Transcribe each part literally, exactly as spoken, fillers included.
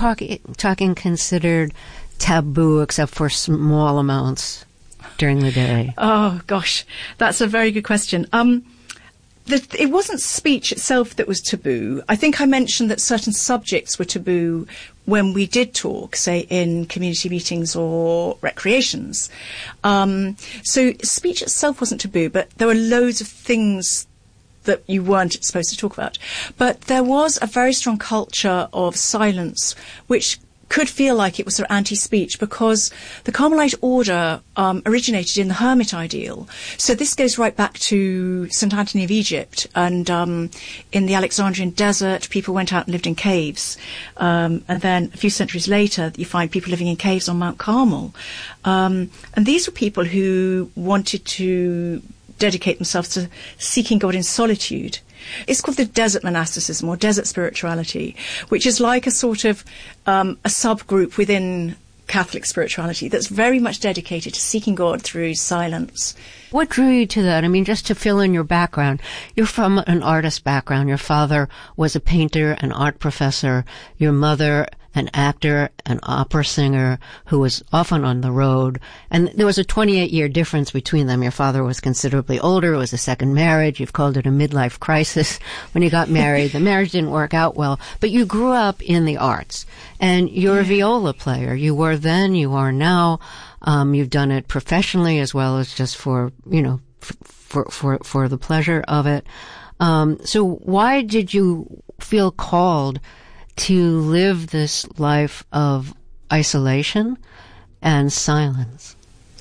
talk, talking considered taboo except for small amounts during the day? Oh, gosh, that's a very good question. Um, the, it wasn't speech itself that was taboo. I think I mentioned that certain subjects were taboo when we did talk, say, in community meetings or recreations. Um, so speech itself wasn't taboo, but there were loads of things that you weren't supposed to talk about. But there was a very strong culture of silence, which could feel like it was sort of anti-speech, because the Carmelite order um, originated in the hermit ideal. So this goes right back to Saint Anthony of Egypt, and um, in the Alexandrian desert, people went out and lived in caves. Um, and then a few centuries later, you find people living in caves on Mount Carmel. Um, and these were people who wanted to dedicate themselves to seeking God in solitude. It's called the desert monasticism or desert spirituality, which is like a sort of um, a subgroup within Catholic spirituality that's very much dedicated to seeking God through silence. What drew you to that? I mean, just to fill in your background, you're from an artist background. Your father was a painter, an art professor. Your mother, an actor, an opera singer who was often on the road. And there was a twenty-eight year difference between them. Your father was considerably older. It was a second marriage. You've called it a midlife crisis when you got married. The marriage didn't work out well. But you grew up in the arts. And you're a viola player. You were then, you are now. Um, you've done it professionally as well as just for, you know, f- for, for, for the pleasure of it. Um, so why did you feel called to live this life of isolation and silence?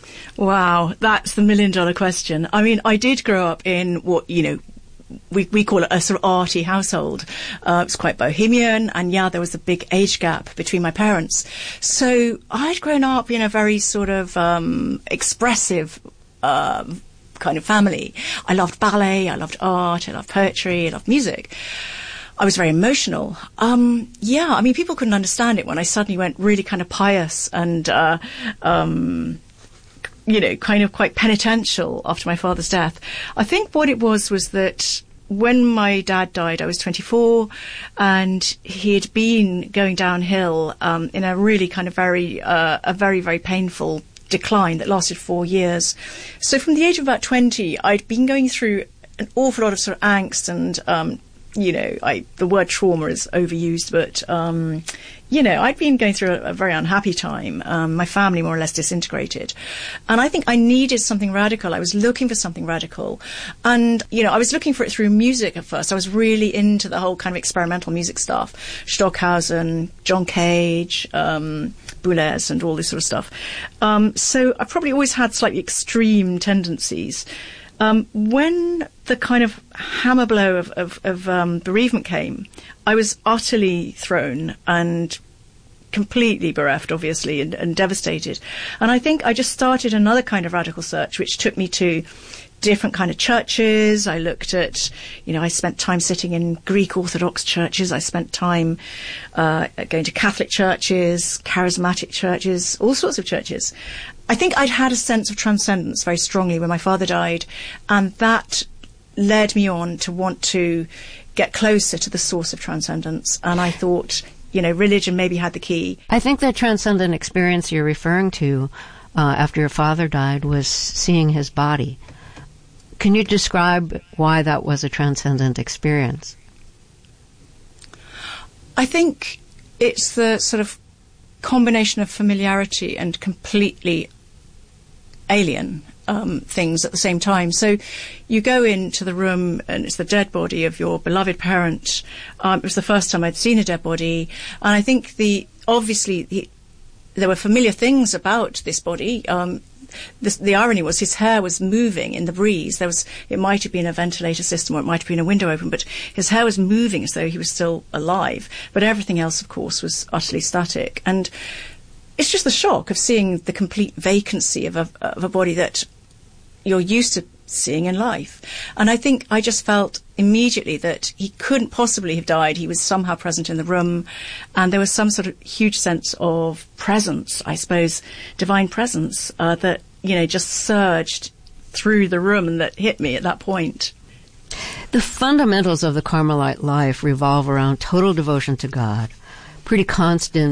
Wow, that's the million dollar question. I mean, I did grow up in what, you know, we, we call it a sort of arty household. Uh, it was quite bohemian, and yeah, there was a big age gap between my parents. So I'd grown up in a very sort of um, expressive uh, kind of family. I loved ballet, I loved art, I loved poetry, I loved music. I was very emotional. Um, yeah, I mean, people couldn't understand it when I suddenly went really kind of pious and, uh, um, you know, kind of quite penitential after my father's death. I think what it was was that when my dad died, I was twenty-four, and he had been going downhill um, in a really kind of very, uh, a very, very painful decline that lasted four years. So from the age of about twenty, I'd been going through an awful lot of sort of angst and, um, you know, I, the word trauma is overused, but, um, you know, I'd been going through a, a very unhappy time. Um, my family more or less disintegrated. And I think I needed something radical. I was looking for something radical. And, you know, I was looking for it through music at first. I was really into the whole kind of experimental music stuff. Stockhausen, John Cage, um, Boulez and all this sort of stuff. Um, so I probably always had slightly extreme tendencies. Um, when the kind of hammer blow of, of, of um, bereavement came, I was utterly thrown and completely bereft, obviously, and, and devastated. And I think I just started another kind of radical search, which took me to different kind of churches. I looked at, you know, I spent time sitting in Greek Orthodox churches. I spent time uh, going to Catholic churches, charismatic churches, all sorts of churches. I think I'd had a sense of transcendence very strongly when my father died, and that led me on to want to get closer to the source of transcendence. And I thought, you know, religion maybe had the key. I think that transcendent experience you're referring to uh, after your father died was seeing his body. Can you describe why that was a transcendent experience? I think it's the sort of combination of familiarity and completely alien um, things at the same time. So you go into the room and it's the dead body of your beloved parent. Um, it was the first time I'd seen a dead body. And I think the obviously the, there were familiar things about this body. Um, This, the irony was his hair was moving in the breeze. There was, it might have been a ventilator system or it might have been a window open, but his hair was moving as though he was still alive. But everything else, of course, was utterly static. And it's just the shock of seeing the complete vacancy of a, of a body that you're used to seeing in life. And I think I just felt immediately that he couldn't possibly have died. He was somehow present in the room, and there was some sort of huge sense of presence, I suppose, divine presence, uh, that, you know, just surged through the room and that hit me at that point. The fundamentals of the Carmelite life revolve around total devotion to God, pretty constant